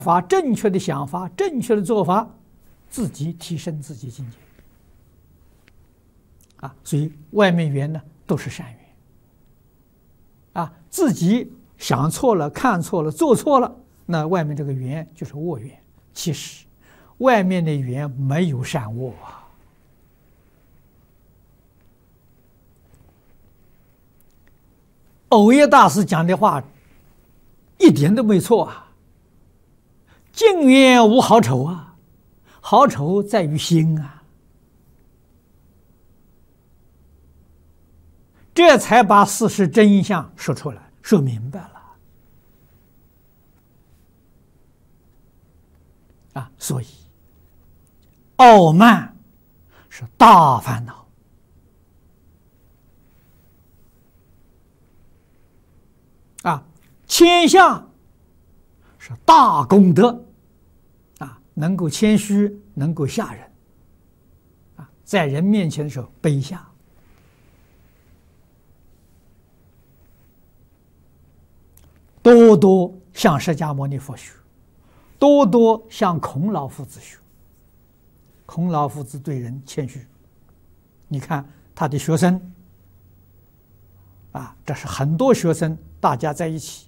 法正确的想法，正确的做法，自己提升自己境界啊。所以外面缘呢都是善缘啊，自己想错了、看错了、做错了，那外面这个缘就是恶缘。其实外面的缘没有善恶啊。藕耶大师讲的话一点都没错啊，净缘无好丑啊，好丑在于心啊，这才把事实真相说出来，说明白了啊。所以傲慢是大烦恼啊，谦下是大功德啊，能够谦虚，能够下人啊，在人面前的时候卑下。多多向释迦牟尼佛学，多多向孔老夫子学。孔老夫子对人谦虚，你看他的学生啊，这是很多学生大家在一起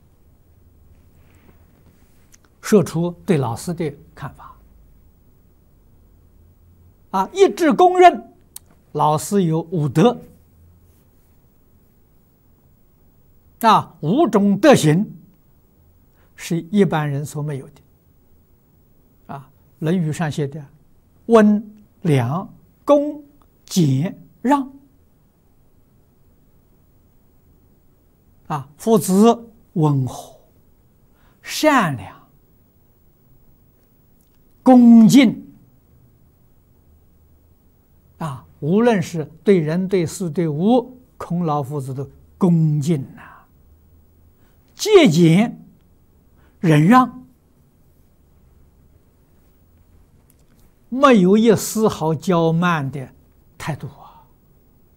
说出对老师的看法啊，一致公认老师有五德啊，5种德行是一般人所没有的啊，《论语》上写的温良恭俭让啊，夫子温和善良恭敬啊，无论是对人对事对物，孔老夫子都恭敬啊，节俭忍让，没有一丝毫骄慢的态度。